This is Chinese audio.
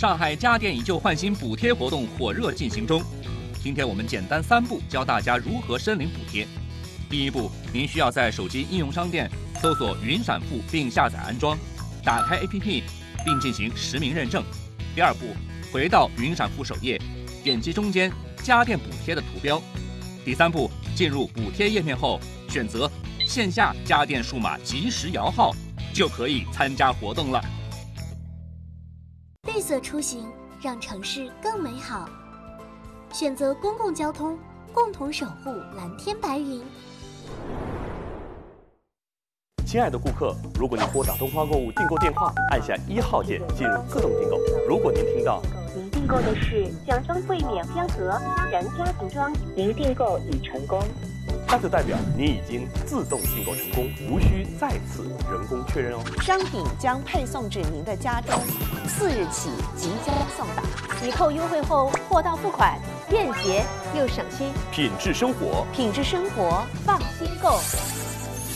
上海家电以旧换新补贴活动火热进行中。今天我们简单3步教大家如何申领补贴。第1步，您需要在手机应用商店搜索云闪付并下载安装，打开 APP 并进行实名认证。第2步，回到云闪付首页，点击中间家电补贴的图标。第3步，进入补贴页面后，选择线下家电数码即时摇号，就可以参加活动了。 绿色出行，让城市更美好。选择公共交通，共同守护蓝天白云。 亲爱的顾客，如果您拨打东方购物订购电话，按下1号键进入自动订购。如果您听到您订购的是奖装柜免标盒他人家庭装，您订购已成功， 那就代表您已经自动订购成功，无需再次人工确认哦。 商品将配送至您的家中，4日起即将送达。抵扣优惠后，货到付款，便捷又省心。 品质生活， 品质生活，放心购。